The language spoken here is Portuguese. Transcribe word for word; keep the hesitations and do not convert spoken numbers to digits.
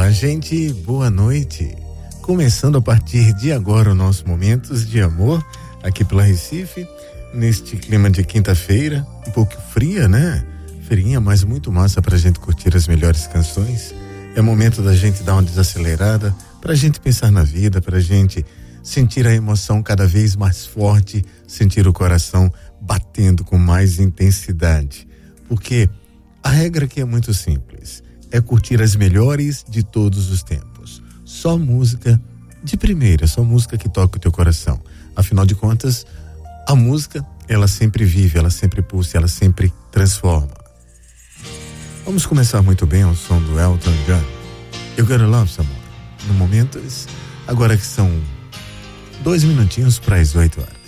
Olá, gente, boa noite. Começando a partir de agora o nosso Momentos de Amor, aqui pela Recife, neste clima de quinta-feira, um pouco fria, né? Feirinha, mas muito massa pra gente curtir as melhores canções. É momento da gente dar uma desacelerada, pra gente pensar na vida, pra gente sentir a emoção cada vez mais forte, sentir o coração batendo com mais intensidade. Porque a regra aqui é muito simples, é curtir as melhores de todos os tempos. Só música de primeira, só música que toca o teu coração. Afinal de contas, a música, ela sempre vive, ela sempre pulsa, ela sempre transforma. Vamos começar muito bem ao som do Elton John. You Gotta Love Someone. No momento, agora que são dois minutinhos para as oito horas.